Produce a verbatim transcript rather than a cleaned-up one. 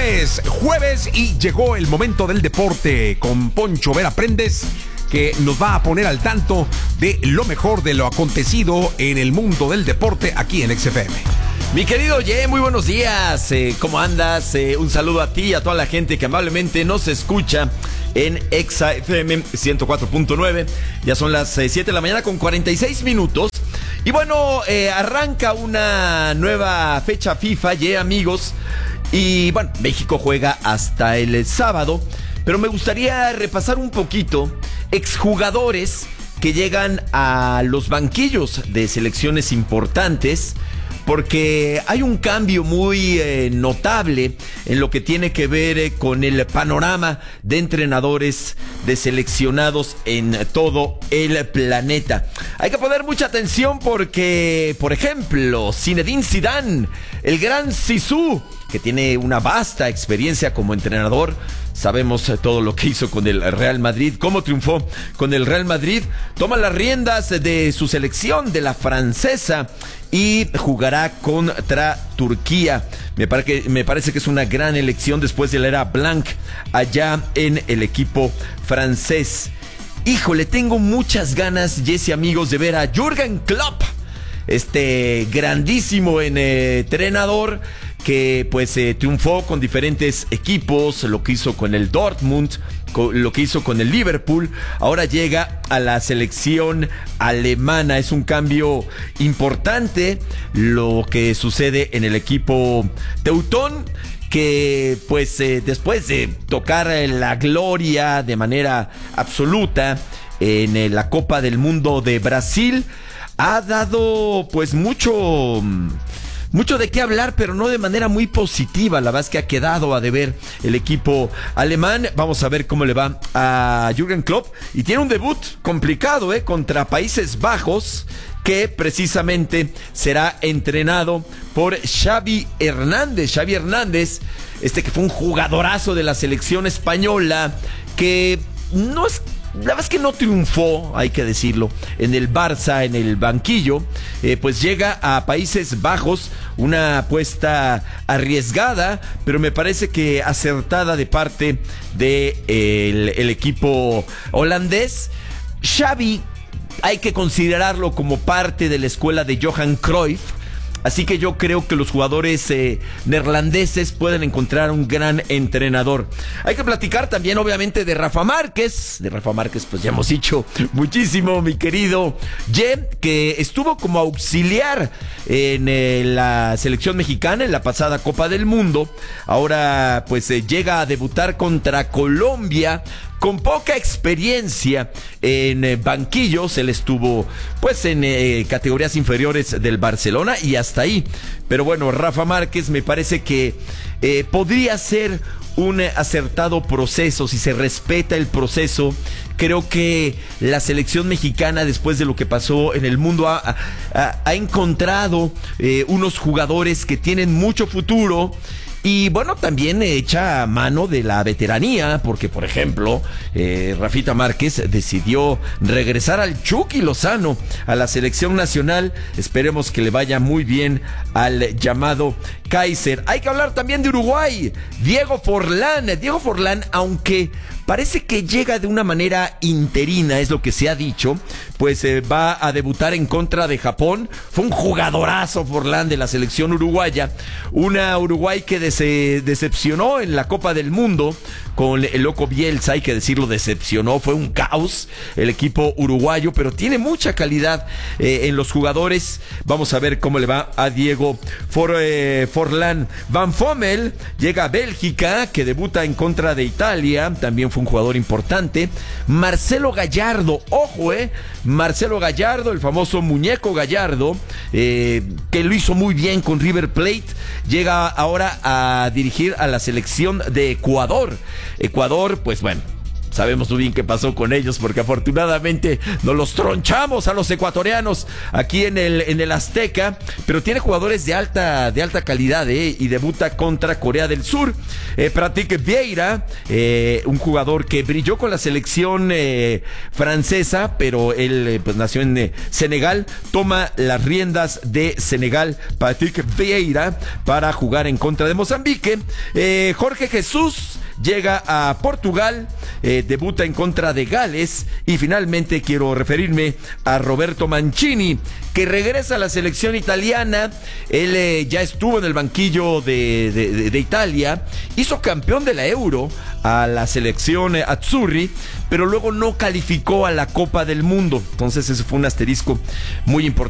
jueves, jueves y llegó el momento del deporte con Poncho Vera Prendes, que nos va a poner al tanto de lo mejor de lo acontecido en el mundo del deporte aquí en X F M. Mi querido Ye, muy buenos días. Eh, ¿Cómo andas? Eh, un saludo a ti y a toda la gente que amablemente nos escucha en X F M ciento cuatro punto nueve. Ya son las eh, siete de la mañana con cuarenta y seis minutos. Y bueno, eh, arranca una nueva fecha FIFA, Ye, amigos. Y bueno, México juega hasta el sábado. Pero me gustaría repasar un poquito exjugadores que llegan a los banquillos de selecciones importantes, porque hay un cambio muy eh, notable en lo que tiene que ver eh, con el panorama de entrenadores de seleccionados en todo el planeta. Hay que poner mucha atención porque, por ejemplo, Zinedine Zidane, el gran Zizou, que tiene una vasta experiencia como entrenador. Sabemos todo lo que hizo con el Real Madrid, cómo triunfó con el Real Madrid. Toma las riendas de su selección, de la francesa, y jugará contra Turquía. Me, pare que, me parece que es una gran elección después de la era Blanc allá en el equipo francés. Híjole, tengo muchas ganas, Jesse, amigos, de ver a Jürgen Klopp, este grandísimo entrenador que pues eh, triunfó con diferentes equipos, lo que hizo con el Dortmund, con, lo que hizo con el Liverpool, ahora llega a la selección alemana. Es un cambio importante lo que sucede en el equipo teutón, que pues eh, después de tocar la gloria de manera absoluta en eh, la Copa del Mundo de Brasil, ha dado pues mucho... Mucho de qué hablar, pero no de manera muy positiva. La verdad es que ha quedado a deber el equipo alemán. Vamos a ver cómo le va a Jürgen Klopp. Y tiene un debut complicado, ¿eh? Contra Países Bajos, que precisamente será entrenado por Xavi Hernández. Xavi Hernández, este que fue un jugadorazo de la selección española, que no es... La verdad es que no triunfó, hay que decirlo, en el Barça, en el banquillo. Eh, pues llega a Países Bajos, una apuesta arriesgada, pero me parece que acertada de parte del de el equipo holandés. Xavi hay que considerarlo como parte de la escuela de Johan Cruyff. Así que yo creo que los jugadores eh, neerlandeses pueden encontrar un gran entrenador. Hay que platicar también, obviamente, de Rafa Márquez. De Rafa Márquez, pues ya hemos dicho muchísimo, mi querido Jem, que estuvo como auxiliar en eh, la selección mexicana en la pasada Copa del Mundo. Ahora, pues eh, llega a debutar contra Colombia. Con poca experiencia en eh, banquillos, él estuvo pues en eh, categorías inferiores del Barcelona y hasta ahí. Pero bueno, Rafa Márquez me parece que eh, podría ser un acertado proceso si se respeta el proceso. Creo que la selección mexicana, después de lo que pasó en el mundo, ha, ha, ha encontrado eh, unos jugadores que tienen mucho futuro. Y bueno, también echa mano de la veteranía, porque por ejemplo, eh, Rafita Márquez decidió regresar al Chucky Lozano a la selección nacional. Esperemos que le vaya muy bien al llamado Kaiser. Hay que hablar también de Uruguay, Diego Forlán. Diego Forlán, aunque parece que llega de una manera interina, es lo que se ha dicho, pues eh, va a debutar en contra de Japón. Fue un jugadorazo Forlán de la selección uruguaya, una Uruguay que des se decepcionó en la Copa del Mundo con el loco Bielsa, hay que decirlo, decepcionó, fue un caos el equipo uruguayo, pero tiene mucha calidad eh, en los jugadores. Vamos a ver cómo le va a Diego For, eh, Forlán. Van Bommel llega a Bélgica, que debuta en contra de Italia, también fue un jugador importante. Marcelo Gallardo, ojo, eh, Marcelo Gallardo, el famoso muñeco Gallardo, eh, que lo hizo muy bien con River Plate, llega ahora a dirigir a la selección de Ecuador. Ecuador, pues bueno, sabemos muy bien qué pasó con ellos, porque afortunadamente nos los tronchamos a los ecuatorianos aquí en el, en el Azteca, pero tiene jugadores de alta, de alta calidad, ¿eh? Y debuta contra Corea del Sur. Eh, Patrick Vieira, eh, un jugador que brilló con la selección eh, francesa, pero él eh, pues nació en eh, Senegal, toma las riendas de Senegal, Patrick Vieira, para jugar en contra de Mozambique. Eh, Jorge Jesús llega a Portugal, eh, debuta en contra de Gales, y finalmente quiero referirme a Roberto Mancini, que regresa a la selección italiana. Él eh, ya estuvo en el banquillo de, de, de, de Italia, hizo campeón de la Euro a la selección eh, Azzurri, pero luego no calificó a la Copa del Mundo. Entonces ese fue un asterisco muy importante.